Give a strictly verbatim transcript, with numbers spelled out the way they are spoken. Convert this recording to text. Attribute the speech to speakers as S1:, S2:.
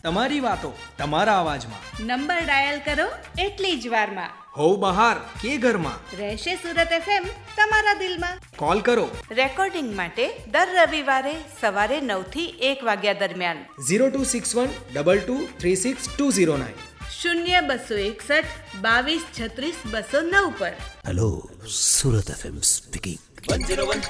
S1: તમારી વાતો તમારા અવાજમાં.
S2: નંબર ડાયલ કરો એટલી જ વારમાં.
S1: હોવ બહાર કે ઘરમાં,
S2: રહેશે સુરત એફએમ તમારા દિલમાં.
S1: કોલ કરો
S2: રેકોર્ડિંગ માટે દર રવિવારે સવારે નવ થી એક વાગ્યા દરમિયાન.
S1: Zero two six one double two three six two zero nine
S2: શૂન્ય બસો એકસઠ બાવીસ છત્રીસ બસો નવ પર.
S3: Hello, Surat FM speaking.